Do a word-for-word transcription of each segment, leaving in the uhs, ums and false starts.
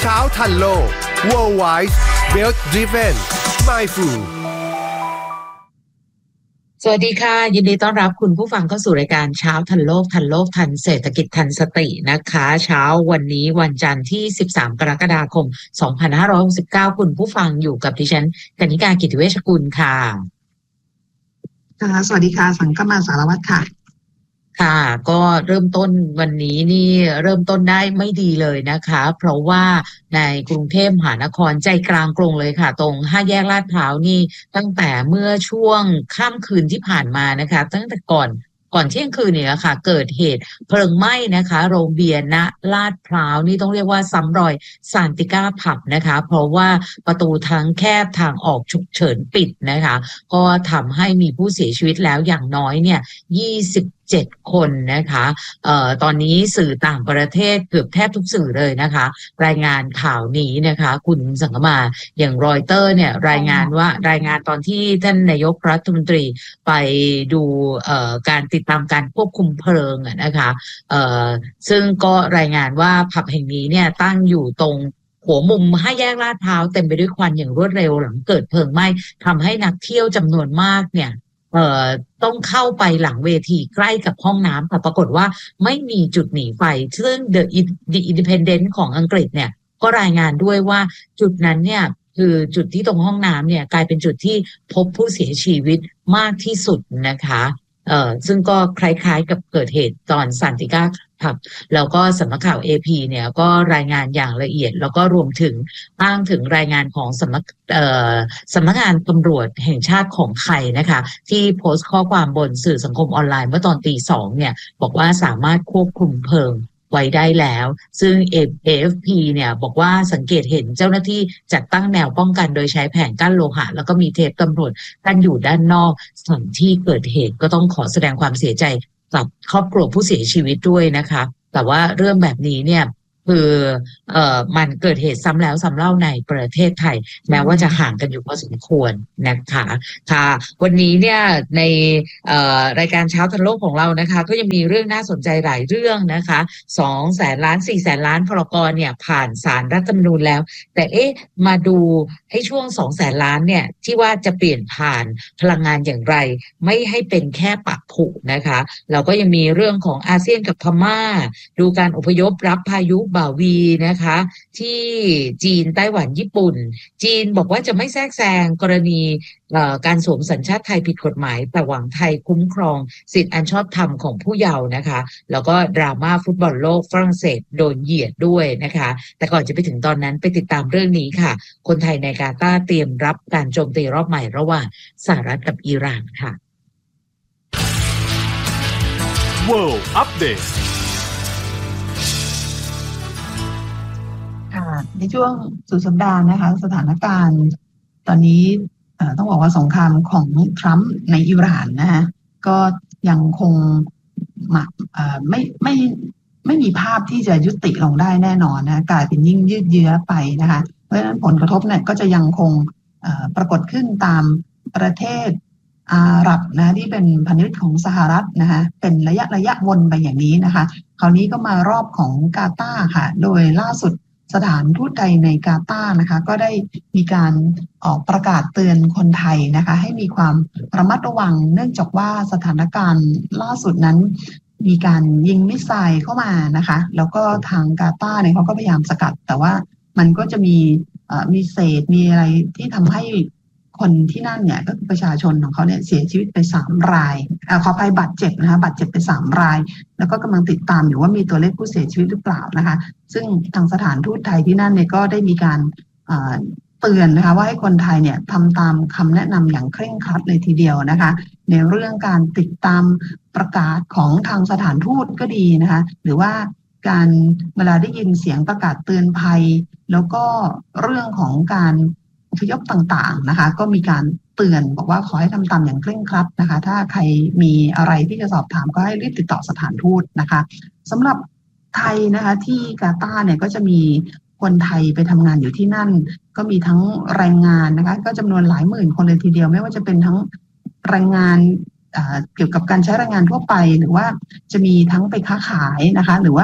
ช้าทันโลก Worldwide Wealth Driven Mindful สวัสดีค่ะยินดีต้อนรับคุณผู้ฟังเข้าสู่รายการเช้าทันโลกทันโลกทันเศรษฐกิจทันสตินะคะเช้าวันนี้วันจันทร์ที่สิบสามกรกฎาคมสองพันห้าร้อยหกสิบเก้าคุณผู้ฟังอยู่กับดิฉันกนิกากิติเวชกุลค่ะค่ะสวัสดีค่ะสังกมาสารวัตรค่ะค่ะก็เริ่มต้นวันนี้นี่เริ่มต้นได้ไม่ดีเลยนะคะเพราะว่าในกรุงเทพมหานครใจกลางกรุงเลยค่ะตรงห้าแยกลาดพร้าวนี่ตั้งแต่เมื่อช่วงค่ำคืนที่ผ่านมานะคะตั้งแต่ก่อนก่อนเที่ยงคืนเนี่ยค่ะเกิดเหตุเพลิงไหม้นะคะโรงเบียร์ณลาดพร้าวนี่ต้องเรียกว่าซ้ำรอยซานติก้าผับนะคะเพราะว่าประตูทางแคบทางออกฉุกเฉินปิดนะคะก็ทำให้มีผู้เสียชีวิตแล้วอย่างน้อยเนี่ยยี่สิบเจ็ดคนนะคะเอ่อตอนนี้สื่อต่างประเทศเกือบแทบทุกสื่อเลยนะคะรายงานข่าวนี้นะคะคุณสังกมาอย่างรอยเตอร์เนี่ยรายงานว่ารายงานตอนที่ท่านนายกรัฐมนตรีไปดูเอ่อการติดตามการควบคุมเพลิงนะคะเอ่อซึ่งก็รายงานว่าผับแห่งนี้เนี่ยตั้งอยู่ตรงหัวมุมห้าแยกลาดพร้าวเต็มไปด้วยควันอย่างรวดเร็วหลังเกิดเพลิงไหม้ทำให้นักเที่ยวจำนวนมากเนี่ยเอ่อต้องเข้าไปหลังเวทีใกล้กับห้องน้ำแต่ปรากฏว่าไม่มีจุดหนีไฟซึ่ง The Independent ของอังกฤษเนี่ยก็รายงานด้วยว่าจุดนั้นเนี่ยคือจุดที่ตรงห้องน้ำเนี่ยกลายเป็นจุดที่พบผู้เสียชีวิตมากที่สุดนะคะเอ่อซึ่งก็คล้ายๆกับเกิดเหตุตอนซานติก้าผับแล้วก็สำนักข่าว เอ พี เนี่ยก็รายงานอย่างละเอียดแล้วก็รวมถึงอ้างถึงรายงานของสำนักเอ่อสำนักงานตำรวจแห่งชาติของไทยนะคะที่โพสต์ข้อความบนสื่อสังคมออนไลน์เมื่อตอนตีสองเนี่ยบอกว่าสามารถควบคุมเพลิงไว้ได้แล้วซึ่ง เอ เอฟ พี เนี่ยบอกว่าสังเกตเห็นเจ้าหน้าที่จัดตั้งแนวป้องกันโดยใช้แผงกั้นโลหะแล้วก็มีเทปตำรวจกั้นอยู่ด้านนอกสถานที่เกิดเหตุก็ต้องขอแสดงความเสียใจกับครอบครัวผู้เสียชีวิตด้วยนะคะแต่ว่าเรื่องแบบนี้เนี่ยคือเอ่อมันเกิดเหตุซ้ำแล้วซ้ำเล่าในประเทศไทยแม้ว่าจะห่างกันอยู่พอสมควรนะคะค่ะวันนี้เนี่ยในเอ่อรายการเช้าทันโลกของเรานะคะก็ยังมีเรื่องน่าสนใจหลายเรื่องนะคะสองแสนล้านสี่แสนล้านพรกเนี่ยผ่านศาลรัฐธรรมนูญแล้วแต่เอ๊ะมาดูให้ช่วงสองแสนล้านเนี่ยที่ว่าจะเปลี่ยนผ่านพลังงานอย่างไรไม่ให้เป็นแค่ปากผุนะคะเราก็ยังมีเรื่องของอาเซียนกับพม่าดูการอพยพรับพายุบ่าวีนะคะที่จีนไต้หวันญี่ปุ่นจีนบอกว่าจะไม่แทรกแซงกรณีการสวมสัญชาติไทยผิดกฎหมายแต่หวังไทยคุ้มครองสิทธิอันชอบธรรมของผู้เยาว์นะคะแล้วก็ดราม่าฟุตบอลโลกฝรั่งเศสโดนเหยียดด้วยนะคะแต่ก่อนจะไปถึงตอนนั้นไปติดตามเรื่องนี้ค่ะคนไทยในกาตาร์เตรียมรับการโจมตีรอบใหม่ระหว่างสหรัฐกับอิหร่านค่ะ World Update ในช่วงสุดสัปดาห์นะคะสถานการณ์ตอนนี้ต้องบอกว่าสงครามของทรัมป์ในอิหร่านนะคะก็ยังคงไม่ไม่ไม่มีภาพที่จะยุติลงได้แน่นอนนะกลายเป็นยิ่งยืดเยื้อไปนะคะเพราะฉะนั้นผลกระทบเนี่ยก็จะยังคงปรากฏขึ้นตามประเทศอาหรับนะที่เป็นพันธมิตรของสหรัฐนะคะเป็นระยะระยะวนไปอย่างนี้นะคะคราวนี้ก็มารอบของกาตาร์ค่ะโดยล่าสุดสถานทูตไทยในกาตาร์นะคะก็ได้มีการออกประกาศเตือนคนไทยนะคะให้มีความระมัดระวังเนื่องจากว่าสถานการณ์ล่าสุดนั้นมีการยิงมิสไซล์เข้ามานะคะแล้วก็ทางกาตาร์เนี่ยเขาก็พยายามสกัดแต่ว่ามันก็จะมีมีเศษมีอะไรที่ทำให้คนที่นั่นเนี่ยก็คือประชาชนของเขาเนี่ยเสียชีวิตไปสามรายเอ่อขออภัยบาดเจ็บนะคะบาดเจ็บไปสามรายแล้วก็กำลังติดตามอยู่ว่ามีตัวเลขผู้เสียชีวิตหรือเปล่านะคะซึ่งทางสถานทูตไทยที่นั่นเนี่ยก็ได้มีการเตือนนะคะว่าให้คนไทยเนี่ยทำตามคำแนะนำอย่างเคร่งครัดเลยทีเดียวนะคะในเรื่องการติดตามประกาศของทางสถานทูตก็ดีนะคะหรือว่าการเวลาได้ยินเสียงประกาศเตือนภัยแล้วก็เรื่องของการอพยพต่างๆนะคะก็มีการเตือนบอกว่าขอให้ทำตามอย่างเคร่งครัดนะคะถ้าใครมีอะไรที่จะสอบถามก็ให้รีบติดต่อสถานทูตนะคะสำหรับไทยนะคะที่กาตาร์เนี่ยก็จะมีคนไทยไปทำงานอยู่ที่นั่นก็มีทั้งแรงงานนะคะก็จำนวนหลายหมื่นคนเลยทีเดียวไม่ว่าจะเป็นทั้งแรงงานเกี่ยวกับการใช้แรงงานทั่วไปหรือว่าจะมีทั้งไปค้าขายนะคะหรือว่า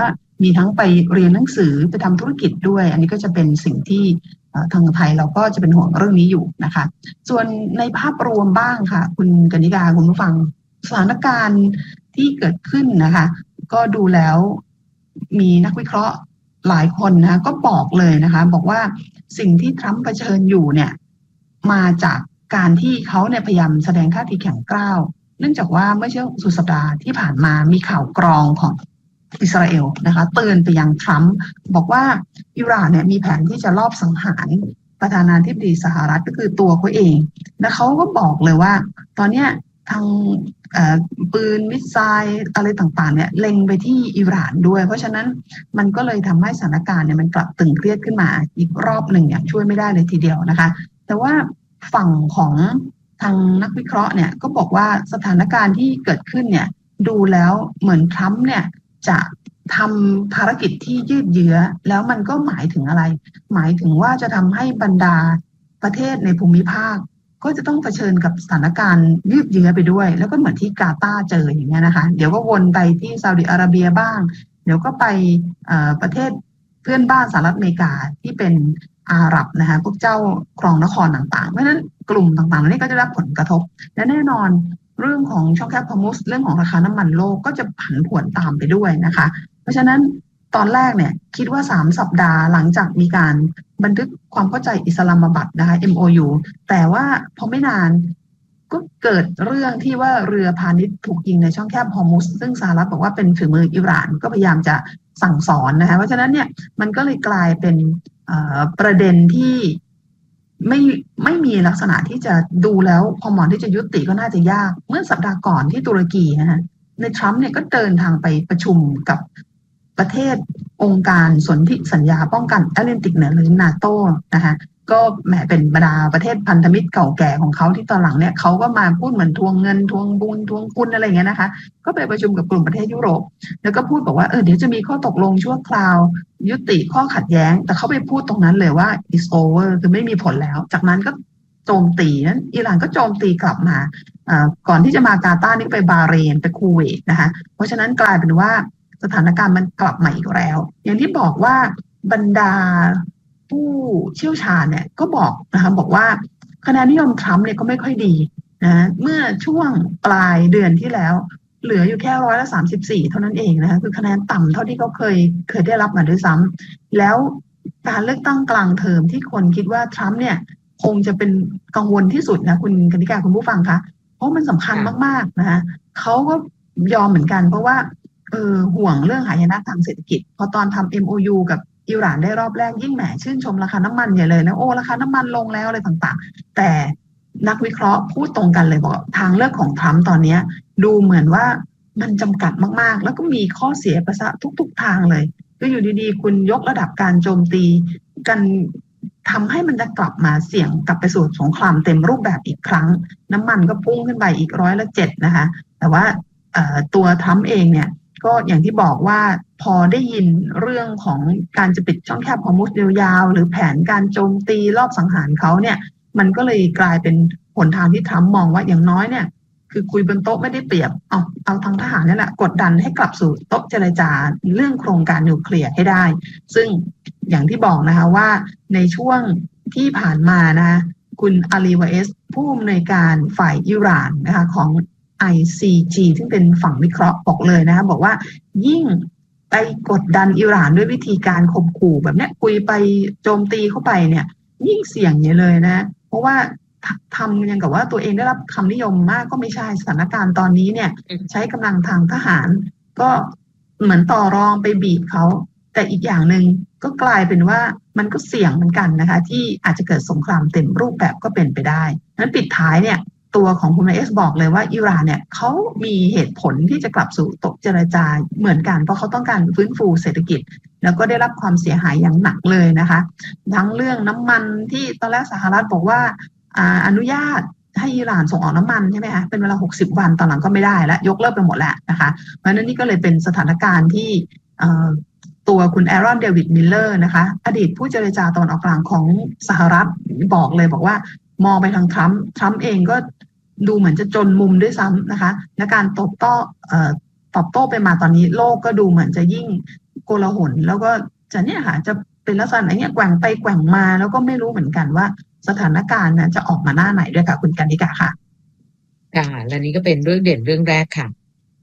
มีทั้งไปเรียนหนังสือไปทำธุรกิจด้วยอันนี้ก็จะเป็นสิ่งที่ทางไทยเราก็จะเป็นห่วงเรื่องนี้อยู่นะคะส่วนในภาพรวมบ้างค่ะคุณกนิกาคุณผู้ฟังสถานการณ์ที่เกิดขึ้นนะคะก็ดูแล้วมีนักวิเคราะห์หลายคนนะคะก็บอกเลยนะคะบอกว่าสิ่งที่ทรัมป์เผชิญอยู่เนี่ยมาจากการที่เขาเนี่ยพยายามแสดงท่าทีแข็งกร้าวเนื่องจากว่าเมื่อช่วงสุดสัปดาห์ที่ผ่านมามีข่าวกรองของอิสราเอลนะคะเตือนไปยังทรัมป์บอกว่าอิหร่านเนี่ยมีแผนที่จะลอบสังหารประธานาธิบดีสหรัฐก็คือตัวเขาเองและเขาก็บอกเลยว่าตอนนี้ทางปืนมิสไซล์อะไรต่างๆเนี่ยเล็งไปที่อิหร่านด้วยเพราะฉะนั้นมันก็เลยทำให้สถานการณ์เนี่ยมันกลับตึงเครียดขึ้นมาอีกรอบหนึ่งอย่างช่วยไม่ได้เลยทีเดียวนะคะแต่ว่าฝั่งของทางนักวิเคราะห์เนี่ยก็บอกว่าสถานการณ์ที่เกิดขึ้นเนี่ยดูแล้วเหมือนทรัมป์เนี่ยจะทำภารกิจที่ยืดเยื้อแล้วมันก็หมายถึงอะไรหมายถึงว่าจะทำให้บรรดาประเทศในภูมิภาคก็จะต้องเผชิญกับสถานการณ์ยืดเยื้อไปด้วยแล้วก็เหมือนที่กาตาร์เจออย่างเงี้ยนะคะเดี๋ยวก็วนไปที่ซาอุดิอาระเบียบ้างเดี๋ยวก็ไปประเทศเพื่อนบ้านสหรัฐอเมริกาที่เป็นอาหรับนะคะพวกเจ้าครองนครต่างๆเพราะฉะนั้นกลุ่มต่างๆนี้ก็จะรับผลกระทบและแน่นอนเรื่องของช่องแคบฮอร์มุซเรื่องของราคาน้ำมันโลกก็จะผันผวนตามไปด้วยนะคะเพราะฉะนั้นตอนแรกเนี่ยคิดว่าสามสัปดาห์หลังจากมีการบันทึกความเข้าใจอิสลามบัดนะคะ เอ็ม โอ ยู แต่ว่าพอไม่นานก็เกิดเรื่องที่ว่าเรือพาณิชย์ถูกยิงในช่องแคบฮอร์มุซซึ่งสหรัฐบอกว่าเป็นฝีมืออิหร่านก็พยายามจะสั่งสอนนะคะเพราะฉะนั้นเนี่ยมันก็เลยกลายเป็นประเด็นที่ไม่ไม่มีลักษณะที่จะดูแล้วพอหมอนที่จะยุติก็น่าจะยากเมื่อสัปดาห์ก่อนที่ตุรกีนะคะในทรัมป์เนี่ยก็เดินทางไปประชุมกับประเทศองค์การสนธิสัญญาป้องกันแอตแลนติกเหนือหรือนาโต้นะคะก็แหมเป็นบรรดาประเทศพันธมิตรเก่าแก่ของเขาที่ตอนหลังเนี่ยเขาก็มาพูดเหมือนทวงเงินทวงบุญทวงคุณอะไรเงี้ยนะคะก็ไปประชุมกับกลุ่มประเทศยุโรปแล้วก็พูดบอกว่าเออเดี๋ยวจะมีข้อตกลงชั่วคราวยุติข้อขัดแย้งแต่เขาไปพูดตรงนั้นเลยว่า is over คือไม่มีผลแล้วจากนั้นก็โจมตีนั้นอิหร่านก็โจมตีกลับมาก่อนที่จะมากาตาร์นี่ไปบาห์เรนไปคูเวตนะคะเพราะฉะนั้นกลายเป็นว่าสถานการณ์มันกลับมาอีกแล้วอย่างที่บอกว่าบรรดาผู้เชี่ยวชาญเนี่ยก็บอกนะคะบอกว่าคะแนนนิยมทรัมป์เนี่ยก็ไม่ค่อยดีนะเมื่อช่วงปลายเดือนที่แล้วเหลืออยู่แค่ร้อยละสามสิบสี่เท่านั้นเองนะคะคือคะแนนต่ำเท่าที่เขาเคยเคยได้รับมาด้วยซ้ำแล้วการเลือกตั้งกลางเทอมที่คนคิดว่าทรัมป์เนี่ยคงจะเป็นกังวลที่สุดนะคุณกนิกาคุณผู้ฟังคะเพราะมันสำคัญมากๆนะคะเขาก็ยอมเหมือนกันเพราะว่าเออห่วงเรื่องหายนะทางเศรษฐกิจพอตอนทำ เอ็ม โอ ยู กับอิหร่านได้รอบแรกยิ่งแหมชื่นชมราคาน้ำมันใหญ่เลยนะโอ้ราคาน้ำมันลงแล้วอะไรต่างๆแต่นักวิเคราะห์พูดตรงกันเลยบอกทางเลือกของทรัมป์ตอนนี้ดูเหมือนว่ามันจำกัดมากๆแล้วก็มีข้อเสียประสะทุกๆทางเลยก็อยู่ดีๆคุณยกระดับการโจมตีกันทำให้มันจะกลับมาเสี่ยงกลับไปสู่สงครามเต็มรูปแบบอีกครั้งน้ำมันก็พุ่งขึ้นไปอีกร้อยละเจ็ดนะคะแต่ว่าตัวทรัมป์เองเนี่ยก็อย่างที่บอกว่าพอได้ยินเรื่องของการจะปิดช่องแคบฮอร์มุซยาวๆหรือแผนการโจมตีรอบสังหารเขาเนี่ยมันก็เลยกลายเป็นหนทางที่ทรัมป์มองว่าอย่างน้อยเนี่ยคือคุยบนโต๊ะไม่ได้เปรียบเอาเอาทางทหารนี่แหละกดดันให้กลับสู่โต๊ะเจรจาเรื่องโครงการนิวเคลียร์ให้ได้ซึ่งอย่างที่บอกนะคะว่าในช่วงที่ผ่านมานะคะคุณอาลีวาเอสผู้อำนวยการฝ่ายอิหร่านนะคะของ ไอ ซี จี ซึ่งเป็นฝั่งวิเคราะห์บอกเลยนะคะบอกว่ายิ่งไปกดดันอิหร่านด้วยวิธีการข่มขู่แบบนี้คุยไปโจมตีเข้าไปเนี่ยยิ่งเสี่ยงเนี่ยเลยนะเพราะว่าทำยังกับว่าตัวเองได้รับคำนิยมมากก็ไม่ใช่สถานการณ์ตอนนี้เนี่ยใช้กำลังทางทหารก็เหมือนต่อรองไปบีบเขาแต่อีกอย่างหนึ่งก็กลายเป็นว่ามันก็เสี่ยงเหมือนกันนะคะที่อาจจะเกิดสงครามเต็มรูปแบบก็เป็นไปได้นั้นปิดท้ายเนี่ยตัวของคุณเอสบอกเลยว่าอิหร่านเนี่ยเขามีเหตุผลที่จะกลับสู่โต๊ะเจรจาเหมือนกันเพราะเขาต้องการฟื้นฟูเศรษฐกิจแล้วก็ได้รับความเสียหายอย่างหนักเลยนะคะทั้งเรื่องน้ำมันที่ตอนแรกสหรัฐบอกว่าอนุญาตให้อิหร่านส่งออกน้ำมันใช่ไหมคะเป็นเวลาหกสิบวันตอนหลังก็ไม่ได้แล้วยกเลิกไปหมดแล้วนะคะเพราะฉะนั้นนี่ก็เลยเป็นสถานการณ์ที่ตัวคุณแอรอนเดวิดมิลเลอร์นะคะอดีตผู้เจรจาตะวันออกกลางของสหรัฐบอกเลยบอกว่ามองไปทางทรัมป์ทรัมป์เองก็ดูเหมือนจะจนมุมด้วยซ้ำนะคะและการตอบโต้ตอบโต้ไปมาตอนนี้โลกก็ดูเหมือนจะยิ่งโกลาหลแล้วก็จะเนี่ยค่ะจะเป็นลักษณะเนี้ยแกว่งไปแกว่งมาแล้วก็ไม่รู้เหมือนกันว่าสถานการณ์นั้นจะออกมาหน้าไหนด้วยค่ะคุณกนิกาค่ะค่ะและนี้ก็เป็นเรื่องเด่นเรื่องแรกค่ะ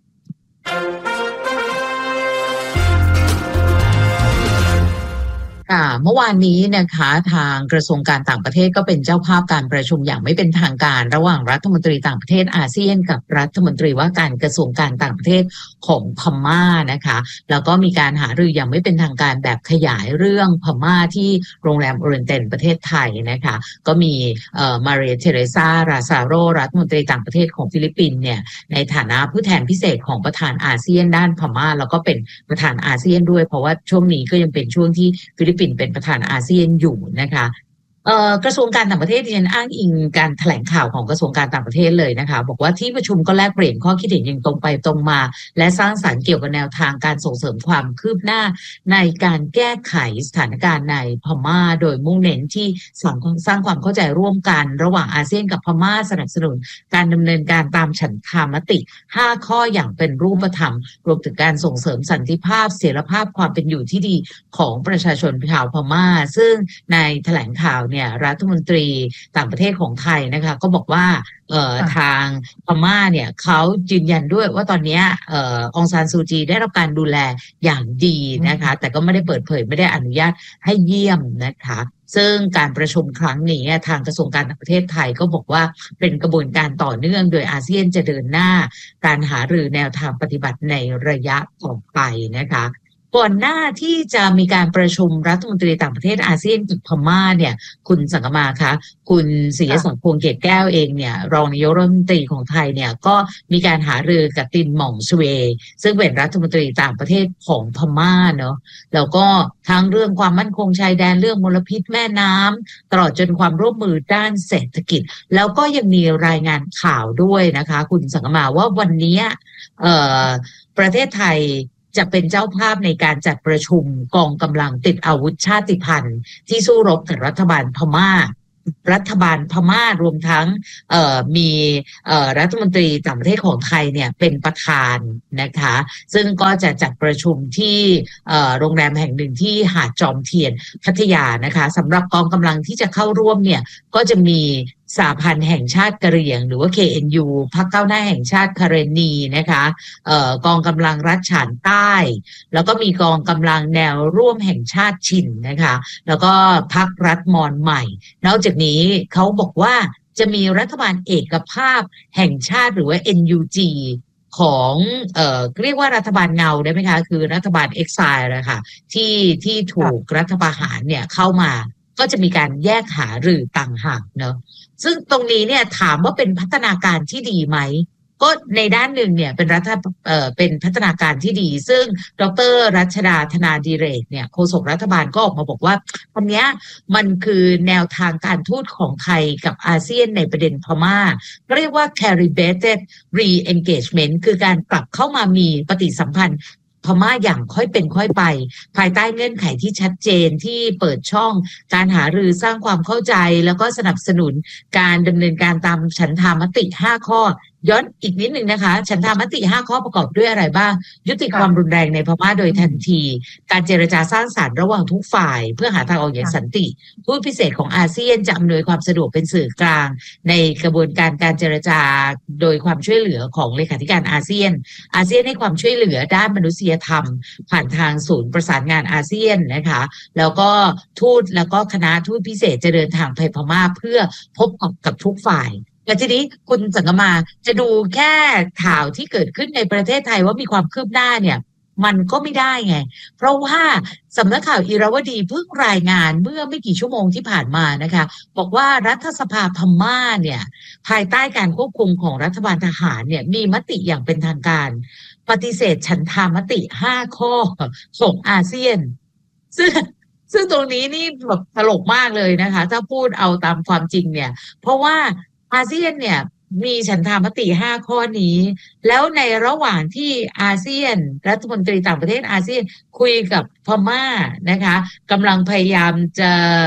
ค่ะเมื่อวานนี้นะคะทางกระทรวงการต่างประเทศก็เป็นเจ้าภาพการประชุมอย่างไม่เป็นทางการระหว่างรัฐมนตรีต่างประเทศอาเซียนกับรัฐมนตรีว่าการกระทรวงการต่างประเทศของพม่านะคะแล้วก็มีการหารืออย่างไม่เป็นทางการแบบขยายเรื่องพม่าที่โรงแรมโอเรนเตนประเทศไทยนะคะก็มีเอ่อมาเรียเทเรซาราซาโรรัฐมนตรีต่างประเทศของฟิลิปปินส์เนี่ยในฐานะผู้แทนพิเศษของประธานอาเซียนด้านพม่าแล้วก็เป็นประธานอาเซียนด้วยเพราะว่าช่วงนี้ก็ยังเป็นช่วงที่ฟิลิปปินส์เป็นประธานอาเซียนอยู่นะคะเอ่อกระทรวงการต่างประเทศดิฉันอ้างอิงการแถลงข่าวของกระทรวงการต่างประเทศเลยนะคะบอกว่าที่ประชุมก็แลกเปลี่ยนข้อคิดเห็นอย่างตรงไปตรงมาและสร้างสรรค์เกี่ยวกับแนวทางการส่งเสริมความคืบหน้าในการแก้ไขสถานการณ์ในพม่าโดยมุ่งเน้นที่สร้างสร้างความเข้าใจร่วมกันระหว่างอาเซียนกับพม่าสนับสนุนการดำเนินการตามฉันทามติห้าข้ออย่างเป็นรูปธรรมรวมถึงการส่งเสริมสันติภาพเสรีภาพความเป็นอยู่ที่ดีของประชาชนชาวพม่าซึ่งในแถลงข่าวเนี่ยรัฐมนตรีต่างประเทศของไทยนะคะก็บอกว่าเอ่อทางพม่าเนี่ยเขายืนยันด้วยว่าตอนนี้เอ่อองซานซูจีได้รับการดูแลอย่างดีนะคะแต่ก็ไม่ได้เปิดเผยไม่ได้อนุญาตให้เยี่ยมนะคะซึ่งการประชุมครั้งนี้ทางกระทรวงการต่างประเทศไทยก็บอกว่าเป็นกระบวนการต่อเนื่องโดยอาเซียนจะเดินหน้าการหารือแนวทางปฏิบัติในระยะต่อไปนะคะก่อนหน้าที่จะมีการประชุมรัฐมนตรีต่างประเทศอาเซียนกับพม่าเนี่ยคุณสังกมาคะคุณศรีสังพงษ์เกตแก้วเองเนี่ยรองนายกรัฐมนตรีของไทยเนี่ยก็มีการหารือกับตินหม่องชเวซึ่งเป็นรัฐมนตรีต่างประเทศของพม่าเนาะแล้วก็ทั้งเรื่องความมั่นคงชายแดนเรื่องมลพิษแม่น้ำตลอดจนความร่วมมือด้านเศรษฐกิจแล้วก็ยังมีรายงานข่าวด้วยนะคะคุณสังกมาว่าวันนี้เอ่อประเทศไทยจะเป็นเจ้าภาพในการจัดประชุมกองกำลังติดอาวุธชาติพันธุ์ที่สู้รบกับรัฐบาลพม่ารัฐบาลพม่ารวมทั้งเอ่อมีเอ่อรัฐมนตรีต่างประเทศของไทยเนี่ยเป็นประธานนะคะซึ่งก็จะจัดประชุมที่เอ่อโรงแรมแห่งหนึ่งที่หาดจอมเทียนพัทยานะคะสำหรับกองกำลังที่จะเข้าร่วมเนี่ยก็จะมีสหพันธ์แห่งชาติกะเหรี่ยงหรือว่า เค เอ็น ยู พรรคก้าวหน้าแห่งชาติคาเรนีนะคะเอ่อกองกำลังรัฐฉานใต้แล้วก็มีกองกำลังแนวร่วมแห่งชาติชินนะคะแล้วก็พรรครัฐมอญใหม่นอกจากนี้เขาบอกว่าจะมีรัฐบาลเอกภาพแห่งชาติหรือว่า เอ็น ยู จี ของเอ่อเรียกว่ารัฐบาลเงาได้ไหมคะคือรัฐบาลเอ็กไซล์นะคะที่ที่ถูกรัฐประหารเนี่ยเข้ามาก็จะมีการแยกหารือต่างหากเนอะซึ่งตรงนี้เนี่ยถามว่าเป็นพัฒนาการที่ดีไหมก็ในด้านหนึ่งเนี่ยเป็นรัฐเอ่อเป็นพัฒนาการที่ดีซึ่งดร.รัชดาธนาดิเรกเนี่ยโฆษกรัฐบาลก็ออกมาบอกว่าอันเนี้ยมันคือแนวทางการทูตของไทยกับอาเซียนในประเด็นพม่าเรียกว่า calibrated re-engagement คือการกลับเข้ามามีปฏิสัมพันธ์พม่าอย่างค่อยเป็นค่อยไปภายใต้เงื่อนไขที่ชัดเจนที่เปิดช่องการหารือสร้างความเข้าใจแล้วก็สนับสนุนการดำเนินการตามฉันทามติห้าข้อย้อนอีกนิดหนึ่งนะคะฉันทามติห้าข้อประกอบด้วยอะไรบ้างยุติความรุนแรงในพม่าโดยทันทีการเจรจาสร้างสรรค์ระหว่างทุกฝ่ายเพื่อหาทางออกอย่างสันติทูตพิเศษของอาเซียนจะอำนวยความสะดวกเป็นสื่อกลางในกระบวนการการเจรจาโดยความช่วยเหลือของเลขาธิการอาเซียนอาเซียนให้ความช่วยเหลือด้านมนุษยธรรมผ่านทางศูนย์ประสานงานอาเซียนนะคะแล้วก็ทูตแล้วก็คณะทูตพิเศษจะเดินทางไปพม่าเพื่อพบกับทุกฝ่ายแต่ทีนี้คุณสังกมาจะดูแค่ข่าวที่เกิดขึ้นในประเทศไทยว่ามีความคืบหน้าเนี่ยมันก็ไม่ได้ไงเพราะว่าสำนักข่าวอิราวดีเพิ่งรายงานเมื่อไม่กี่ชั่วโมงที่ผ่านมานะคะบอกว่ารัฐสภาพม่าเนี่ยภายใต้การควบคุมของรัฐบาลทหารเนี่ยมีมติอย่างเป็นทางการปฏิเสธฉันทามติห้าข้อของอาเซียนซึ่งซึ่งตรงนี้นี่แบบตลกมากเลยนะคะถ้าพูดเอาตามความจริงเนี่ยเพราะว่าอาเซียนเนี่ยมีฉันทามติห้าข้อนี้แล้วในระหว่างที่อาเซียนรัฐมนตรีต่างประเทศอาเซียนคุยกับพม่านะคะกำลังพยายามจะ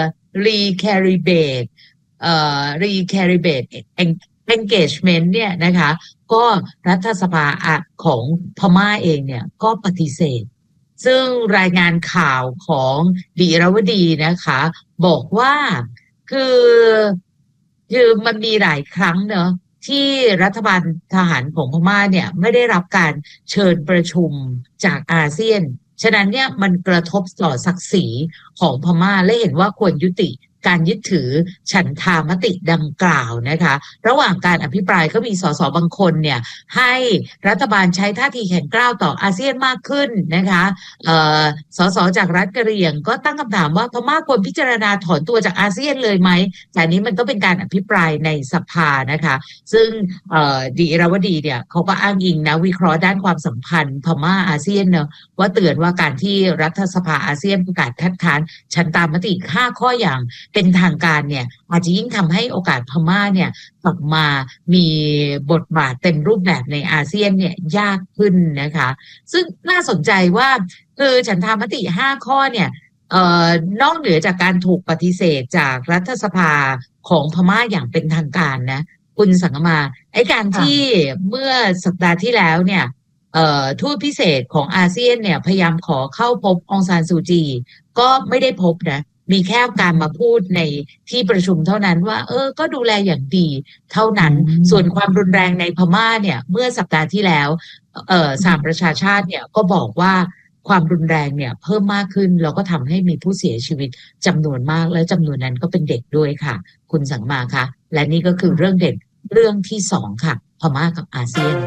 recalibrate เอ่อ recalibrate engagement เนี่ยนะคะก็รัฐสภาของพม่าเองเนี่ยก็ปฏิเสธซึ่งรายงานข่าวของดิรวดีนะคะบอกว่าคือคือมันมีหลายครั้งเนอะที่รัฐบาลทหารของพม่าเนี่ยไม่ได้รับการเชิญประชุมจากอาเซียนฉะนั้นเนี่ยมันกระทบต่อศักดิ์ศรีของพม่าและเห็นว่าควรยุติการยึดถือฉันทามติดังกล่าวนะคะระหว่างการอภิปรายก็มีสสบางคนเนี่ยให้รัฐบาลใช้ท่าทีแข็งกร้าวต่ออาเซียนมากขึ้นนะคะเอ่อสสจากรัฐกะเหรี่ยงก็ตั้งคำถามว่าพม่าควรพิจารณาถอนตัวจากอาเซียนเลยไหมแต่นี้มันก็เป็นการอภิปรายในสภานะคะซึ่งเอ่อดิรวดีเนี่ยเขาก็อ้างอิงนะวิเคราะห์ด้านความสัมพันธ์พม่าอาเซียนเนอะว่าเตือนว่าการที่รัฐสภาอาเซียนประกาศคัดค้านฉันทามติห้าข้ออย่างเป็นทางการเนี่ยอาจจะยิ่งทำให้โอกาสพม่าเนี่ยกลับมามีบทบาทเต็มรูปแบบในอาเซียนเนี่ยยากขึ้นนะคะซึ่งน่าสนใจว่าคือฉันทามติห้าข้อเนี่ยเอ่อนอกเหนือจากการถูกปฏิเสธจากรัฐสภาของพม่าอย่างเป็นทางการนะคุณสังกมาไอ้การที่เมื่อสัปดาห์ที่แล้วเนี่ยเอ่อทูตพิเศษของอาเซียนเนี่ยพยายามขอเข้าพบองซานซูจีก็ไม่ได้พบนะมีแค่การมาพูดในที่ประชุมเท่านั้นว่าเออก็ดูแลอย่างดีเท่านั้นส่วนความรุนแรงในพม่าเนี่ยเมื่อสัปดาห์ที่แล้วเอ่อสหประชาชาติเนี่ยก็บอกว่าความรุนแรงเนี่ยเพิ่มมากขึ้นแล้วก็ทำให้มีผู้เสียชีวิตจำนวนมากและจำนวนนั้นก็เป็นเด็กด้วยค่ะคุณสังมาคะและนี่ก็คือเรื่องเด็ดเรื่องที่สองค่ะพม่ากับอาเซียน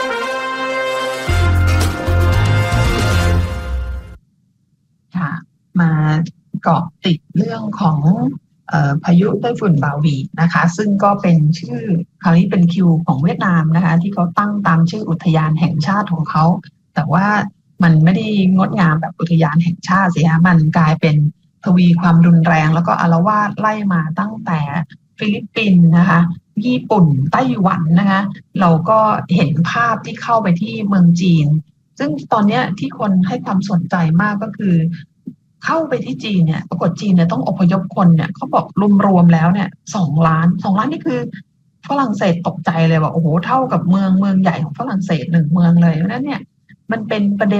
ค่ะมาเกาะติดเรื่องของเอ่อพายุไต้ฝุ่นบาวีนะคะซึ่งก็เป็นชื่อคราวนี้เป็นคิวของเวียดนามนะคะที่เขาตั้งตามชื่ออุทยานแห่งชาติของเขาแต่ว่ามันไม่ได้งดงามแบบอุทยานแห่งชาติสิฮะมันกลายเป็นทวีความรุนแรงแล้วก็อาละวาดไล่มาตั้งแต่ฟิลิปปินส์นะคะญี่ปุ่นไต้หวันนะคะเราก็เห็นภาพที่เข้าไปที่เมืองจีนซึ่งตอนนี้ที่คนให้ความสนใจมากก็คือเข้าไปที่จีนเนี่ยปรากฏจีนเนี่ยต้องอพยพคนเนี่ยเขาบอกรวมๆแล้วเนี่ยสองล้านสองล้านนี่คือฝรั่งเศสตกใจเลยว่าโอ้โหเท่ากับเมืองเมืองใหญ่ของฝรั่งเศสหนึ่งเมืองเลยเพราะฉะนั้นเนี่ยมันเป็นประเด็น